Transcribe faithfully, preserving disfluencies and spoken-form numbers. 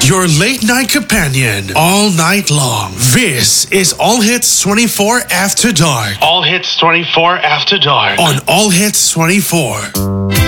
Your late night companion all night long. This is All Hits twenty-four After Dark. All Hits twenty-four After Dark. On All Hits twenty-four.